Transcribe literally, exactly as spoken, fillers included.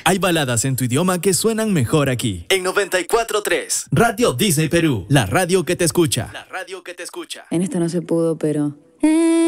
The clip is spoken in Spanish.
Hay baladas en tu idioma que suenan mejor aquí. En noventa y cuatro punto tres. Radio Disney Perú. La radio que te escucha. La radio que te escucha. En esta no se pudo, pero...